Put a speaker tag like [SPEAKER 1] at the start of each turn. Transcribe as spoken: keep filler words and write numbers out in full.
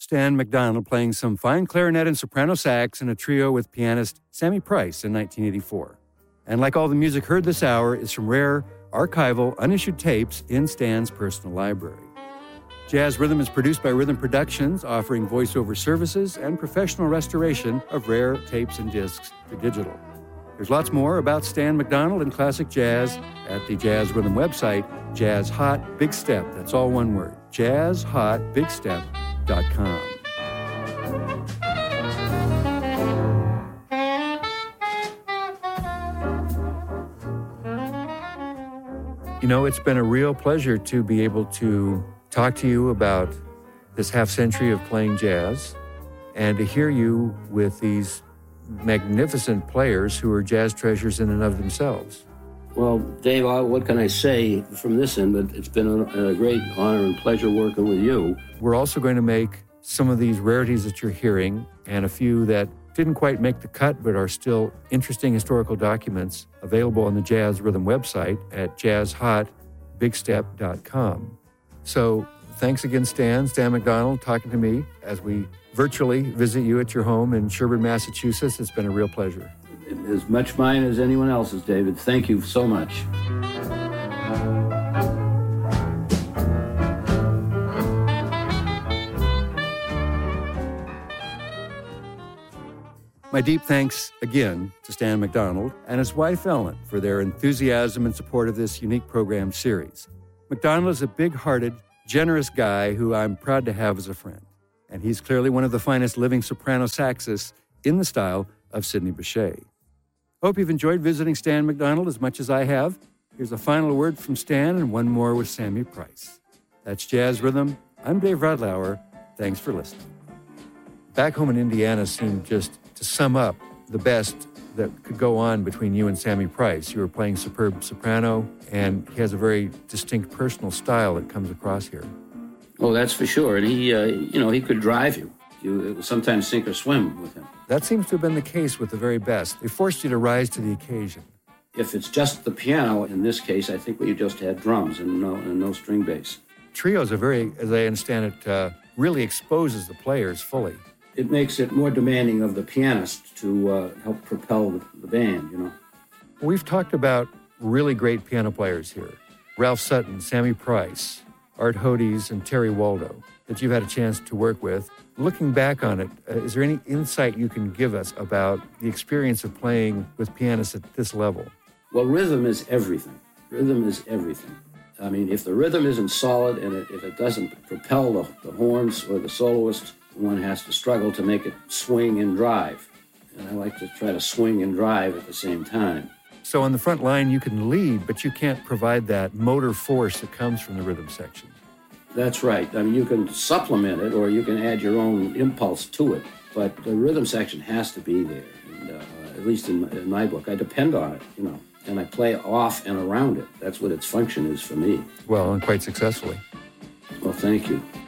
[SPEAKER 1] Stan McDonald playing some fine clarinet and soprano sax in a trio with pianist Sammy Price in nineteen eighty-four. And like all the music heard this hour is from rare, archival, unissued tapes in Stan's personal library. Jazz Rhythm is produced by Rhythm Productions, offering voiceover services and professional restoration of rare tapes and discs to digital. There's lots more about Stan McDonald and classic jazz at the Jazz Rhythm website, Jazz Hot Big Step. That's all one word, jazz hot big step dot com. You know, it's been a real pleasure to be able to talk to you about this half century of playing jazz and to hear you with these magnificent players who are jazz treasures in and of themselves.
[SPEAKER 2] Well, Dave, what can I say from this end? But it's been a, a great honor and pleasure working with you.
[SPEAKER 1] We're also going to make some of these rarities that you're hearing and a few that didn't quite make the cut but are still interesting historical documents available on the Jazz Rhythm website at jazz hot big step dot com. So thanks again, Stan, Stan McDonald, talking to me as we virtually visit you at your home in Sherburne, Massachusetts. It's been a real pleasure.
[SPEAKER 2] As much mine as anyone else's, David. Thank you so much.
[SPEAKER 1] My deep thanks again to Stan McDonald and his wife Ellen for their enthusiasm and support of this unique program series. McDonald is a big-hearted, generous guy who I'm proud to have as a friend. And he's clearly one of the finest living soprano saxists in the style of Sidney Bechet. Hope you've enjoyed visiting Stan McDonald as much as I have. Here's a final word from Stan and one more with Sammy Price. That's Jazz Rhythm. I'm Dave Radlauer. Thanks for listening. Back Home in Indiana seemed just to sum up the best that could go on between you and Sammy Price. You were playing superb soprano, and he has a very distinct personal style that comes across here.
[SPEAKER 2] Oh, that's for sure. And he, uh, you know, he could drive you. You it was sometimes sink or swim with him.
[SPEAKER 1] That seems to have been the case with the very best. They forced you to rise to the occasion.
[SPEAKER 2] If it's just the piano, in this case, I think we just had drums and no, and no string bass.
[SPEAKER 1] Trios are very, as I understand it, uh, really exposes the players fully.
[SPEAKER 2] It makes it more demanding of the pianist to uh, help propel the, the band, you know.
[SPEAKER 1] We've talked about really great piano players here. Ralph Sutton, Sammy Price, Art Hodes, and Terry Waldo that you've had a chance to work with. Looking back on it, uh, is there any insight you can give us about the experience of playing with pianists at this level?
[SPEAKER 2] Well, rhythm is everything. Rhythm is everything. I mean, if the rhythm isn't solid and it, if it doesn't propel the, the horns or the soloist, one has to struggle to make it swing and drive. And I like to try to swing and drive at the same time.
[SPEAKER 1] So on the front line, you can lead, but you can't provide that motor force that comes from the rhythm section.
[SPEAKER 2] That's right. I mean, you can supplement it or you can add your own impulse to it. But the rhythm section has to be there. And, uh, at least in my, in my book, I depend on it, you know. And I play off and around it. That's what its function is for me.
[SPEAKER 1] Well, and quite successfully.
[SPEAKER 2] Well, thank you.